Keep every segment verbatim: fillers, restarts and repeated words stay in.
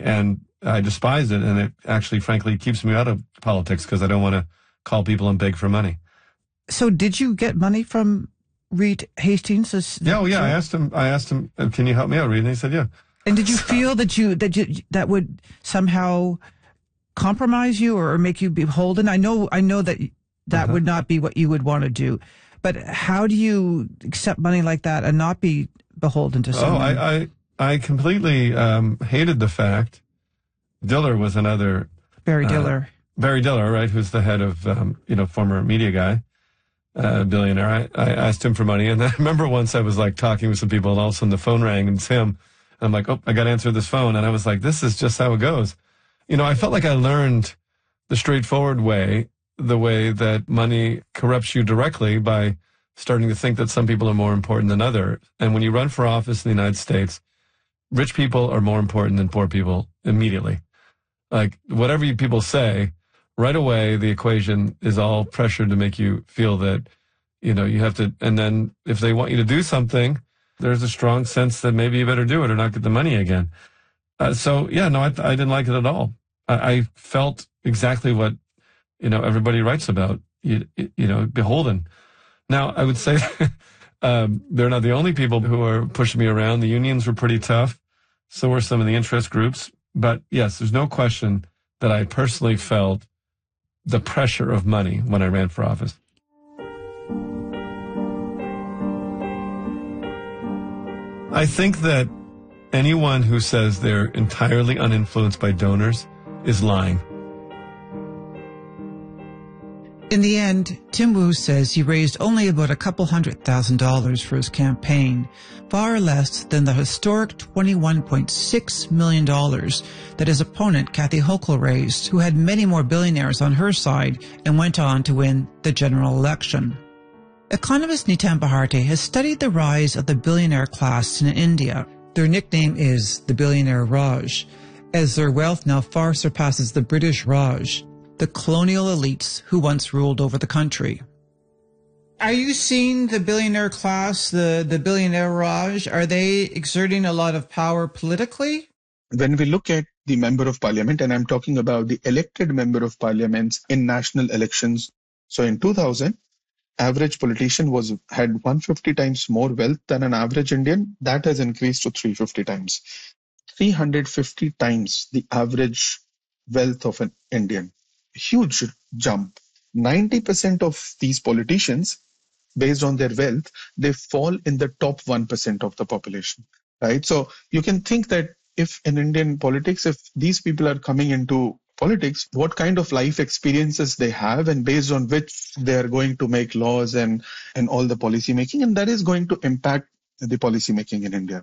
and I despise it, and it actually, frankly, keeps me out of politics because I don't want to call people and beg for money. So did you get money from Reed Hastings? As yeah, oh, yeah. I asked him, I asked him, can you help me out, Reed? And he said, yeah. And did you feel that you, that you, that would somehow compromise you or make you beholden? I know, I know that that uh-huh. would not be what you would want to do, but how do you accept money like that and not be beholden to someone? Oh, I, I, I completely um, hated the fact. Diller was another. Barry Diller. Uh, Barry Diller, right, who's the head of, um, you know, former media guy, uh, billionaire. I, I asked him for money, and I remember once I was like talking with some people, and all of a sudden the phone rang, and it's him. I'm like, oh, I got to answer this phone. And I was like, this is just how it goes. You know, I felt like I learned the straightforward way, the way that money corrupts you directly by starting to think that some people are more important than others. And when you run for office in the United States, rich people are more important than poor people immediately. Like, whatever you people say, right away, the equation is all pressured to make you feel that, you know, you have to, and then if they want you to do something, there's a strong sense that maybe you better do it or not get the money again. Uh, so, yeah, no, I, I didn't like it at all. I, I felt exactly what, you know, everybody writes about, you, you know, beholden. Now, I would say um, they're not the only people who are pushing me around. The unions were pretty tough. So were some of the interest groups. But, yes, there's no question that I personally felt the pressure of money when I ran for office. I think that anyone who says they're entirely uninfluenced by donors is lying. In the end, Tim Wu says he raised only about a couple hundred thousand dollars for his campaign, far less than the historic twenty-one point six million dollars that his opponent, Kathy Hochul, raised, who had many more billionaires on her side and went on to win the general election. Economist Nitin Bharti has studied the rise of the billionaire class in India. Their nickname is the Billionaire Raj, as their wealth now far surpasses the British Raj, the colonial elites who once ruled over the country. Are you seeing the billionaire class, the, the Billionaire Raj, are they exerting a lot of power politically? When we look at the member of parliament, and I'm talking about the elected member of parliaments in national elections, so in two thousand, average politician was had one hundred fifty times more wealth than an average Indian. That has increased to three hundred fifty times. three hundred fifty times the average wealth of an Indian. Huge jump. ninety percent of these politicians, based on their wealth, they fall in the top one percent of the population, right? So you can think that if in Indian politics, if these people are coming into politics, what kind of life experiences they have and based on which they are going to make laws and, and all the policy making, and that is going to impact the policy making in India.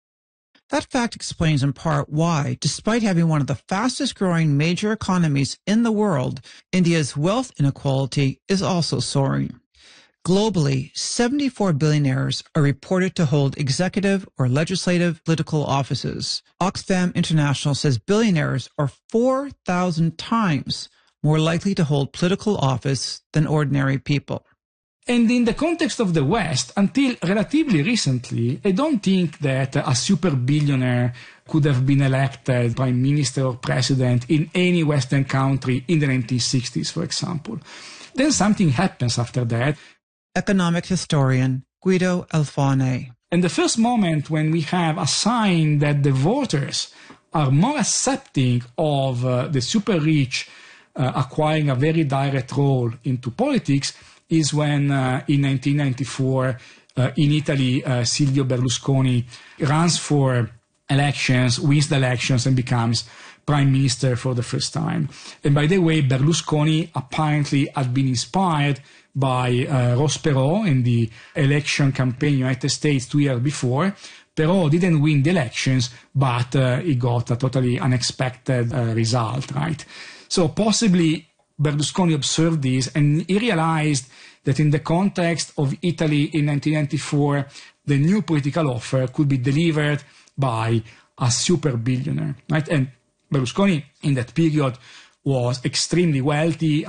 That fact explains in part why, despite having one of the fastest growing major economies in the world, India's wealth inequality is also soaring. Globally, seventy-four billionaires are reported to hold executive or legislative political offices. Oxfam International says billionaires are four thousand times more likely to hold political office than ordinary people. And in the context of the West, until relatively recently, I don't think that a super billionaire could have been elected prime minister or president in any Western country in the nineteen sixties, for example. Then something happens after that. Economic historian Guido Alfone. And the first moment when we have a sign that the voters are more accepting of uh, the super rich uh, acquiring a very direct role into politics is when uh, in nineteen ninety-four uh, in Italy, uh, Silvio Berlusconi runs for elections, wins the elections and becomes prime minister for the first time. And by the way, Berlusconi apparently had been inspired by uh, Ross Perot in the election campaign in the United States two years before. Perot didn't win the elections, but uh, he got a totally unexpected uh, result, right? So possibly Berlusconi observed this and he realized that in the context of Italy in nineteen ninety-four, the new political offer could be delivered by a super billionaire, right? And Berlusconi in that period was extremely wealthy. Uh,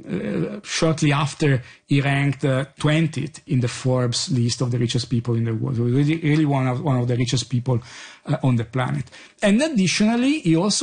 shortly after, he ranked uh, twentieth in the Forbes list of the richest people in the world. So really, really one of, one of the richest people uh, on the planet. And additionally, he also